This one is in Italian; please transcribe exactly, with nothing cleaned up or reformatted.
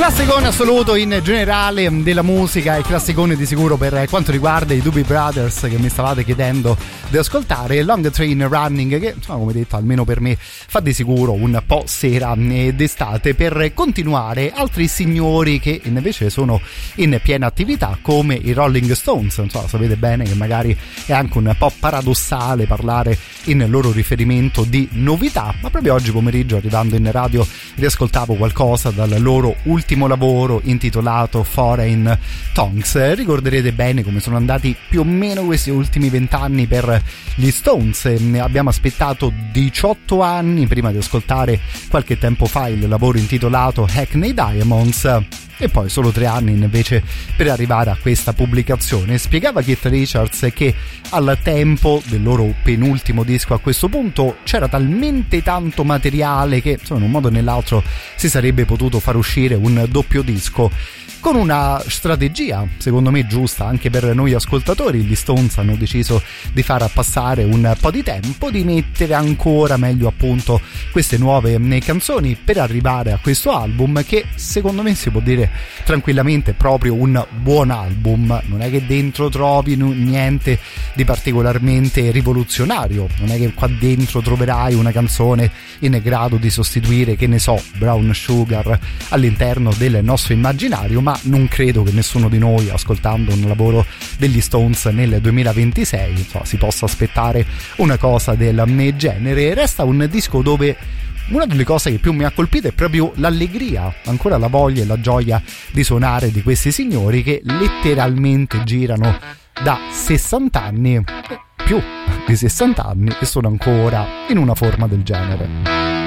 Classicone assoluto in generale della musica e classicone di sicuro per quanto riguarda i Doobie Brothers che mi stavate chiedendo di ascoltare. Long Train Running, che insomma, come detto, almeno per me fa di sicuro un po' sera d'estate. Per continuare, altri signori che invece sono in piena attività come i Rolling Stones. Insomma, sapete bene che magari è anche un po' paradossale parlare in loro riferimento di novità, ma proprio oggi pomeriggio arrivando in radio riascoltavo qualcosa dal loro ultimo lavoro intitolato Foreign Tongues. Ricorderete bene come sono andati più o meno questi ultimi vent'anni per gli Stones. Abbiamo aspettato diciotto anni prima di ascoltare qualche tempo fa il lavoro intitolato Hackney Diamonds e poi solo tre anni invece per arrivare a questa pubblicazione. Spiegava Keith Richards che al tempo del loro penultimo disco a questo punto c'era talmente tanto materiale che insomma, in un modo o nell'altro si sarebbe potuto far uscire un doppio disco. Con una strategia secondo me giusta anche per noi ascoltatori, gli Stones hanno deciso di far passare un po' di tempo, di mettere ancora meglio appunto queste nuove canzoni per arrivare a questo album che secondo me si può dire tranquillamente è proprio un buon album. Non è che dentro trovi niente di particolarmente rivoluzionario, non è che qua dentro troverai una canzone in grado di sostituire, che ne so, Brown Sugar all'interno del nostro immaginario, ma non credo che nessuno di noi ascoltando un lavoro degli Stones nel duemilaventisei insomma, si possa aspettare una cosa del genere. Resta un disco dove una delle cose che più mi ha colpito è proprio l'allegria, ancora la voglia e la gioia di suonare di questi signori che letteralmente girano da sessanta anni, più di sessanta anni, e sono ancora in una forma del genere.